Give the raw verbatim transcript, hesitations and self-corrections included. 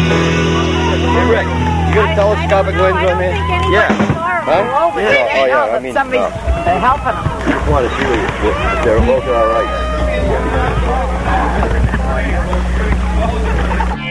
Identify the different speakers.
Speaker 1: Hey, Rick, you got a telescopic lens on there?
Speaker 2: Yeah.
Speaker 1: Huh?
Speaker 2: Over
Speaker 1: Yeah.
Speaker 2: there.
Speaker 1: Oh, yeah,
Speaker 2: No,
Speaker 1: I
Speaker 2: but
Speaker 1: mean,
Speaker 2: somebody's
Speaker 1: uh,
Speaker 2: helping them.
Speaker 1: I just want to see if they're both all right.